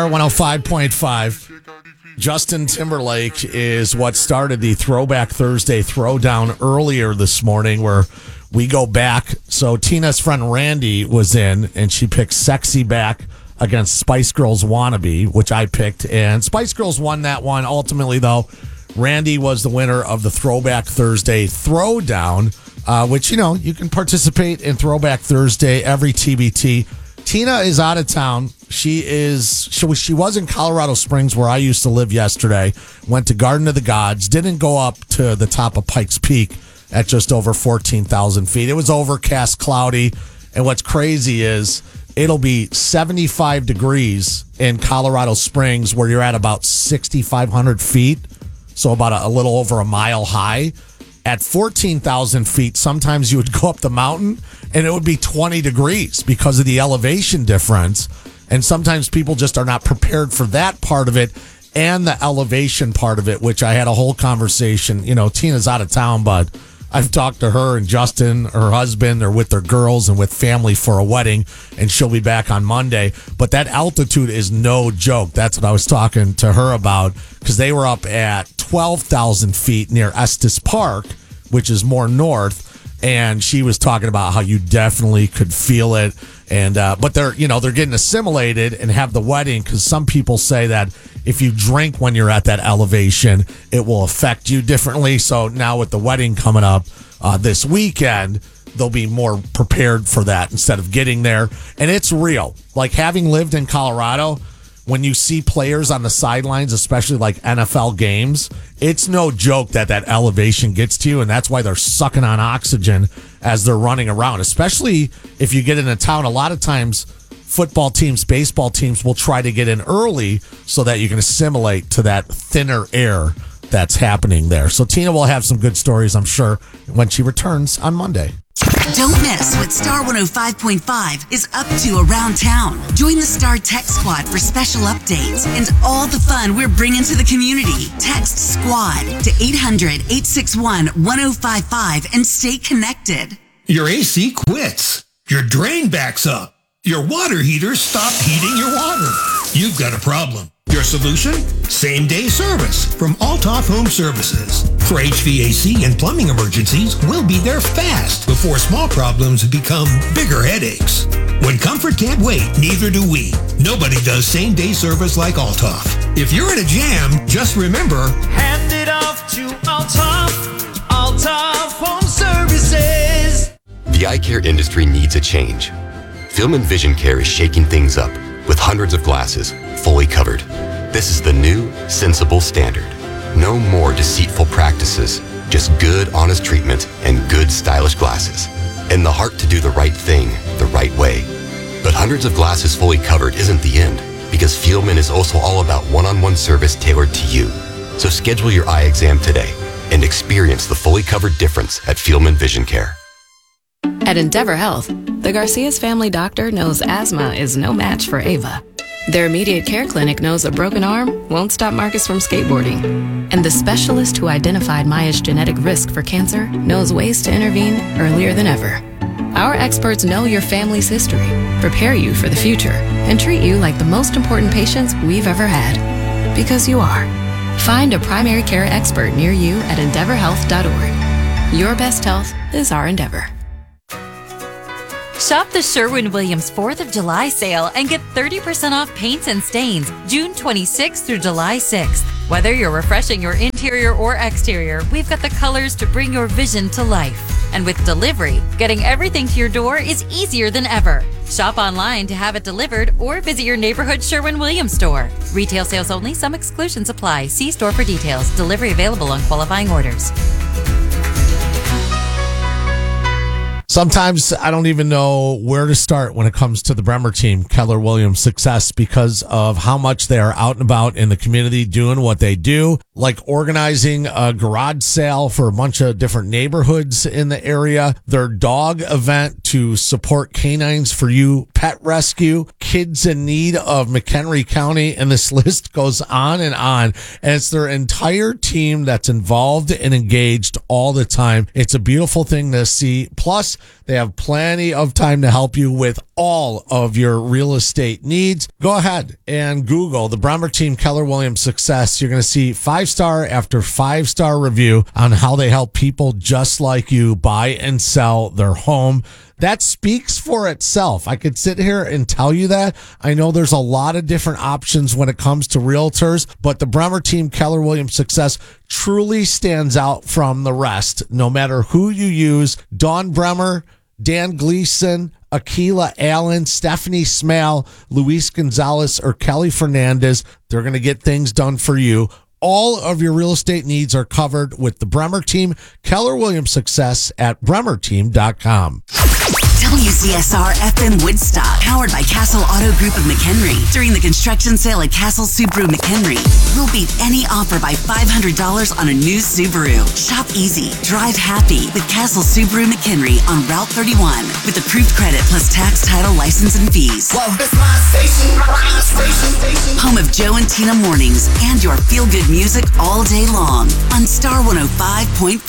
105.5. Justin Timberlake is what started the Throwback Thursday throwdown earlier this morning, where we go back. So Tina's friend Randy was in, and she picked Sexy Back against Spice Girls Wannabe, which I picked. And Spice Girls won that one. Ultimately, though, Randy was the winner of the Throwback Thursday throwdown, which, you can participate in Throwback Thursday every TBT. Tina is out of town. She was in Colorado Springs, where I used to live yesterday. Went to Garden of the Gods. Didn't go up to the top of Pikes Peak at just over 14,000 feet. It was overcast, cloudy. And what's crazy is it'll be 75 degrees in Colorado Springs, where you're at about 6,500 feet. So about a little over a mile high. At 14,000 feet, sometimes you would go up the mountain and it would be 20 degrees because of the elevation difference. And sometimes people just are not prepared for that part of it and the elevation part of it, which I had a whole conversation. Tina's out of town, but I've talked to her and Justin, her husband. They're with their girls and with family for a wedding, and she'll be back on Monday. But that altitude is no joke. That's what I was talking to her about, because they were up at 12,000 feet near Estes Park, which is more north. And she was talking about how you definitely could feel it. And but they're getting assimilated and have the wedding, because some people say that if you drink when you're at that elevation, it will affect you differently. So now with the wedding coming up this weekend, they'll be more prepared for that instead of getting there. And it's real. Like, having lived in Colorado, when you see players on the sidelines, especially like NFL games, it's no joke that elevation gets to you, and that's why they're sucking on oxygen as they're running around, especially if you get in a town. A lot of times football teams, baseball teams will try to get in early so that you can assimilate to that thinner air that's happening there. So Tina will have some good stories, I'm sure, when she returns on Monday. Don't miss what Star 105.5 is up to around town. Join the Star Tech Squad for special updates and all the fun we're bringing to the community. Text SQUAD to 800-861-1055 and stay connected. Your AC quits. Your drain backs up. Your water heater stopped heating your water. You've got a problem. Your solution? Same-day service from Altoff Home Services. For HVAC and plumbing emergencies, we'll be there fast before small problems become bigger headaches. When comfort can't wait, neither do we. Nobody does same-day service like Altoff. If you're in a jam, just remember, hand it off to Altoff. Altoff Home Services. The eye care industry needs a change. Film and Vision Care is shaking things up with hundreds of glasses fully covered. This is the new, sensible standard. No more deceitful practices, just good, honest treatment and good, stylish glasses. And the heart to do the right thing the right way. But hundreds of glasses fully covered isn't the end, because Fielman is also all about one-on-one service tailored to you. So schedule your eye exam today and experience the fully covered difference at Fielman Vision Care. At Endeavor Health, the Garcia's family doctor knows asthma is no match for Ava. Their immediate care clinic knows a broken arm won't stop Marcus from skateboarding. And the specialist who identified Maya's genetic risk for cancer knows ways to intervene earlier than ever. Our experts know your family's history, prepare you for the future, and treat you like the most important patients we've ever had. Because you are. Find a primary care expert near you at EndeavorHealth.org. Your best health is our endeavor. Shop the Sherwin-Williams 4th of July sale and get 30% off paints and stains June 26th through July 6th. Whether you're refreshing your interior or exterior, we've got the colors to bring your vision to life. And with delivery, getting everything to your door is easier than ever. Shop online to have it delivered or visit your neighborhood Sherwin-Williams store. Retail sales only. Some exclusions apply. See store for details. Delivery available on qualifying orders. Sometimes I don't even know where to start when it comes to the Bremer team, Keller Williams' success, because of how much they are out and about in the community doing what they do, like organizing a garage sale for a bunch of different neighborhoods in the area, their dog event to support Canines for You pet rescue, kids in need of McHenry County, and this list goes on. And it's their entire team that's involved and engaged all the time. It's a beautiful thing to see. Plus, They have plenty of time to help you with all of your real estate needs. Go ahead and Google the Bremer Team Keller Williams Success. You're going to see 5-star after 5-star review on how they help people just like you buy and sell their home. That speaks for itself. I could sit here and tell you that. I know there's a lot of different options when it comes to realtors, but the Bremer Team Keller Williams Success truly stands out from the rest. No matter who you use, Dawn Bremer, Dan Gleason, Akila Allen, Stephanie Smale, Luis Gonzalez, or Kelly Fernandez, they're going to get things done for you. All of your real estate needs are covered with the Bremer Team Keller Williams Success at bremerteam.com. WCSR FM Woodstock, powered by Castle Auto Group of McHenry. During the construction sale at Castle Subaru McHenry, we'll beat any offer by $500 on a new Subaru. Shop easy, drive happy with Castle Subaru McHenry on Route 31 with approved credit plus tax, title, license, and fees. Well, it's my station, my station. Home of Joe and Tina mornings and your feel-good music all day long on Star 105.5.